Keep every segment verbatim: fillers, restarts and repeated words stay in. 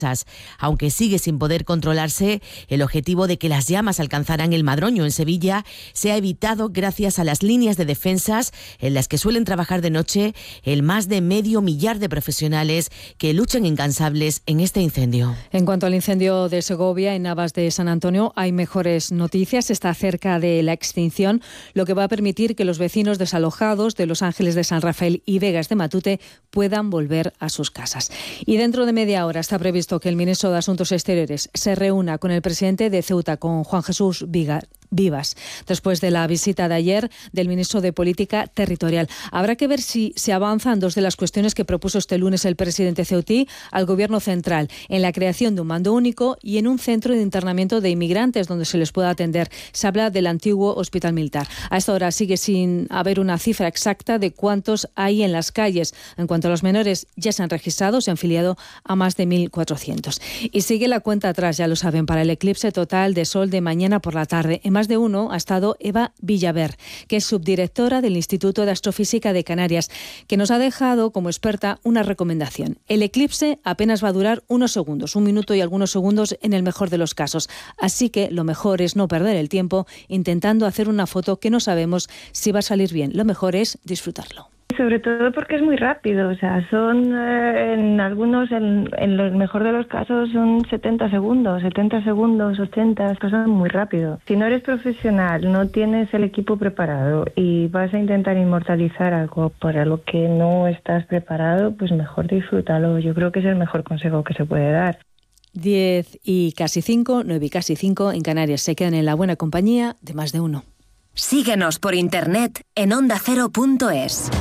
Aunque sigue sin poder controlarse, el objetivo de que las llamas alcanzaran el Madroño en Sevilla se ha evitado gracias a las líneas de defensas en las que suelen trabajar de noche el más de medio millar de profesionales que luchan incansables en este incendio. En cuanto al incendio de Segovia, en Navas de San Antonio, hay mejores noticias. Está cerca de la extinción, lo que va a permitir que los vecinos desalojados de Los Ángeles de San Rafael y Vegas de Matute puedan volver a sus casas. Y dentro de media hora está previsto que el ministro de Asuntos Exteriores se reúna con el presidente de Ceuta, con Juan Jesús Viga. Vivas, después de la visita de ayer del ministro de Política Territorial. Habrá que ver si se avanzan dos de las cuestiones que propuso este lunes el presidente ceutí al Gobierno central, en la creación de un mando único y en un centro de internamiento de inmigrantes donde se les pueda atender. Se habla del antiguo hospital militar. A esta hora sigue sin haber una cifra exacta de cuántos hay en las calles. En cuanto a los menores, ya se han registrado, se han filiado a más de mil cuatrocientos. Y sigue la cuenta atrás, ya lo saben, para el eclipse total de sol de mañana por la tarde. En más de uno ha estado Eva Villaver, que es subdirectora del Instituto de Astrofísica de Canarias, que nos ha dejado como experta una recomendación. El eclipse apenas va a durar unos segundos, un minuto y algunos segundos en el mejor de los casos. Así que lo mejor es no perder el tiempo intentando hacer una foto que no sabemos si va a salir bien. Lo mejor es disfrutarlo. Sobre todo porque es muy rápido, o sea, son eh, en algunos, en, en lo mejor de los casos son setenta segundos, setenta segundos, ochenta, pasan muy rápido. Si no eres profesional, no tienes el equipo preparado y vas a intentar inmortalizar algo para lo que no estás preparado, pues mejor disfrútalo. Yo creo que es el mejor consejo que se puede dar. diez y casi cinco, nueve y casi cinco en Canarias. Se quedan en la buena compañía de más de uno. Síguenos por internet en onda cero punto es.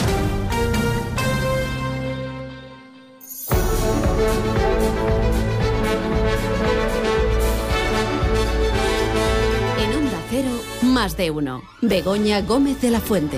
En Onda Cero, más de uno. Begoña Gómez de la Fuente.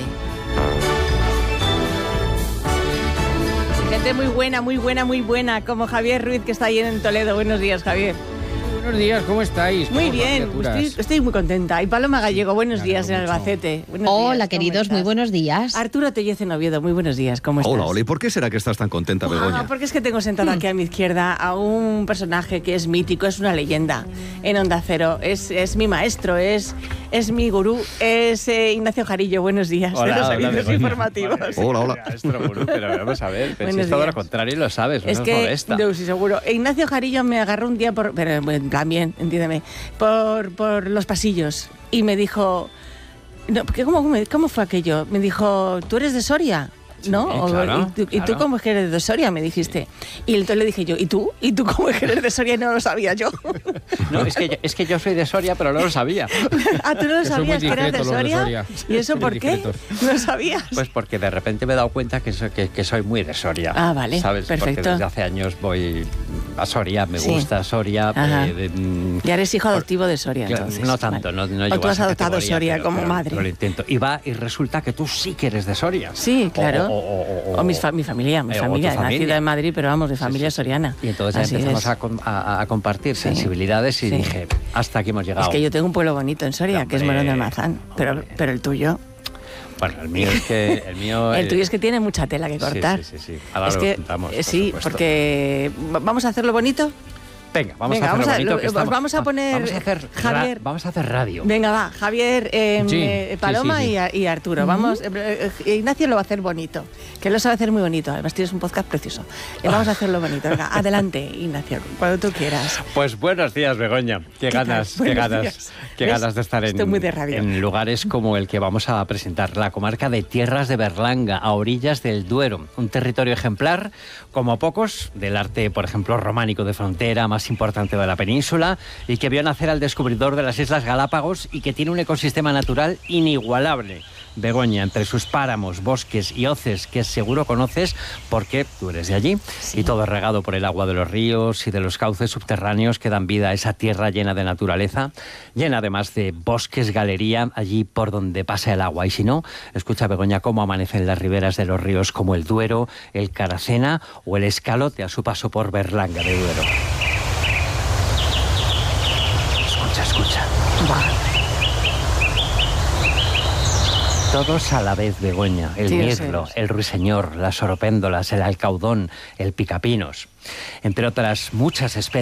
Gente muy buena, muy buena, muy buena, como Javier Ruiz, que está ahí en Toledo. Buenos días, Javier. Buenos días, ¿cómo estáis? Muy bien, estoy, estoy muy contenta. Y Paloma Gallego, buenos claro, días en mucho. Albacete. Buenos Hola, días, queridos, muy buenos días. Arturo Tellez en Oviedo, muy buenos días, ¿cómo estás? Hola, hola, ¿y por qué será que estás tan contenta, Begoña? Ah, porque es que tengo sentado aquí a mi izquierda a un personaje que es mítico, es una leyenda en Onda Cero, es, es mi maestro, es, es mi gurú, es eh, Ignacio Jarillo, buenos días. Hola, de los hola, servicios informativos. Vale, hola, hola. Maestro gurú, pero vamos a ver, pero si es todo lo contrario y lo sabes, es no que, molesta. No, sí, seguro. Ignacio Jarillo me agarró un día, por, pero en plan bien, entiéndeme, por, por los pasillos y me dijo, no, ¿cómo, ¿cómo fue aquello? Me dijo, ¿tú eres de Soria? ¿No? Sí, claro, ¿Y, tú, claro. ¿Y tú cómo es que eres de Soria? Me dijiste. Y entonces le dije yo, ¿y tú? ¿Y tú cómo es que eres de Soria? Y no lo sabía yo. No, es que yo, es que yo soy de Soria, pero no lo sabía. Ah, ¿tú no lo sabías que eras de Soria? de Soria? ¿Y eso por qué? ¿No lo sabías? Pues porque de repente me he dado cuenta que soy, que, que soy muy de Soria. Ah, vale, ¿sabes? perfecto. Porque desde hace años voy a Soria, me sí. gusta Soria. Eh, de, mm, ya eres hijo adoptivo de Soria, claro, entonces. No tanto, vale. no, no o tú has adoptado Soria pero, como pero, madre. Pero lo intento. Y va y resulta que tú sí que eres de Soria. Sí, claro. O, o, o, o, o mi, fa mi familia, mi eh, familia, familia. nacida en Madrid, pero vamos, de familia sí, sí. soriana. Y entonces ya Así empezamos es. a, a, a compartir sí. sensibilidades y sí. dije, hasta aquí hemos llegado. Es que yo tengo un pueblo bonito en Soria, hombre, que es Morón del Mazán, pero, pero el tuyo... Bueno, el mío es que... El, mío, el tuyo es que tiene mucha tela que cortar. Sí, sí, sí. sí. Ahora es lo que, juntamos, eh, Sí, supuesto. Porque... ¿Vamos a hacerlo bonito? Venga, vamos Venga, a hacerlo vamos a, bonito. lo, que estamos, vamos a poner... Vamos a hacer, Javier, vamos a hacer radio. Venga, va. Javier, eh, sí, eh, Paloma sí, sí, sí. Y, y Arturo. Uh-huh. Vamos. Eh, eh, Ignacio lo va a hacer bonito. Que lo sabe hacer muy bonito. Además tienes un podcast precioso. Eh, vamos a hacerlo bonito. Venga, adelante, Ignacio. Cuando tú quieras. Pues buenos días, Begoña. Qué, ¿Qué ganas, qué ganas, días. qué ¿Ves? ganas de estar en, muy de radio. en lugares como el que vamos a presentar. La comarca de Tierras de Berlanga, a orillas del Duero. Un territorio ejemplar, como pocos, del arte, por ejemplo, románico de frontera, más importante de la península, y que vio nacer al descubridor de las Islas Galápagos y que tiene un ecosistema natural inigualable. Begoña, entre sus páramos, bosques y hoces que seguro conoces porque tú eres de allí, sí. y todo regado por el agua de los ríos y de los cauces subterráneos que dan vida a esa tierra llena de naturaleza, llena además de bosques, galería, allí por donde pasa el agua. Y si no, escucha, Begoña, cómo amanecen las riberas de los ríos como el Duero, el Caracena o el Escalote a su paso por Berlanga de Duero. Escucha, escucha. Todos a la vez, Begoña. El Sí, lo mirlo, sé, lo sé. el ruiseñor, las oropéndolas, el alcaudón, el picapinos. Entre otras muchas especies.